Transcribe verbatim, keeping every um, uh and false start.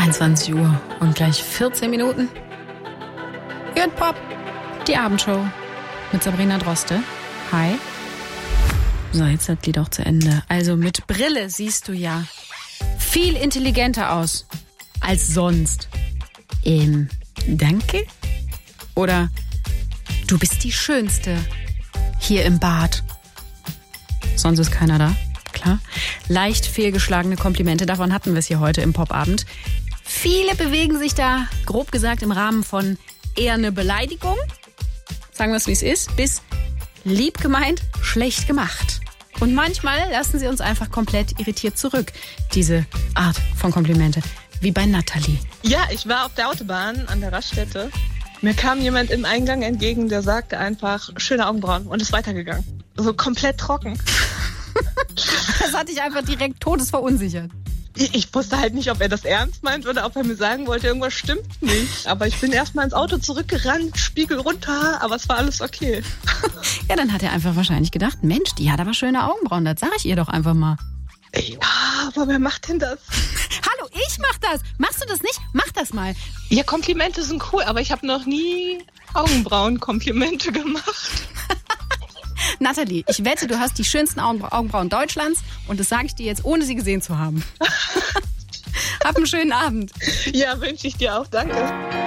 dreiundzwanzig Uhr und gleich vierzehn Minuten. Hört Pop, die Abendshow mit Sabrina Droste. Hi. So, jetzt ist das Lied auch zu Ende. Also mit Brille siehst du ja viel intelligenter aus als sonst. Ähm, danke? Oder du bist die Schönste hier im Bad. Sonst ist keiner da, klar. Leicht fehlgeschlagene Komplimente, davon hatten wir es hier heute im Popabend. Viele bewegen sich da, grob gesagt, im Rahmen von eher eine Beleidigung, sagen wir es wie es ist, bis lieb gemeint, schlecht gemacht. Und manchmal lassen sie uns einfach komplett irritiert zurück, diese Art von Komplimente, wie bei Nathalie. Ja, ich war auf der Autobahn an der Raststätte. Mir kam jemand im Eingang entgegen, der sagte einfach, schöne Augenbrauen und ist weitergegangen. So komplett trocken. Das hat dich einfach direkt todesverunsichert. Ich wusste halt nicht, ob er das ernst meint oder ob er mir sagen wollte, irgendwas stimmt nicht. Aber ich bin erstmal ins Auto zurückgerannt, Spiegel runter, aber es war alles okay. Ja, dann hat er einfach wahrscheinlich gedacht, Mensch, die hat aber schöne Augenbrauen, das sag ich ihr doch einfach mal. Ja, aber wer macht denn das? Hallo, ich mach das. Machst du das nicht? Mach das mal. Ja, Komplimente sind cool, aber ich habe noch nie Augenbrauen-Komplimente gemacht. Nathalie, ich wette, du hast die schönsten Augenbrauen Deutschlands und das sage ich dir jetzt, ohne sie gesehen zu haben. Hab einen schönen Abend. Ja, wünsche ich dir auch. Danke.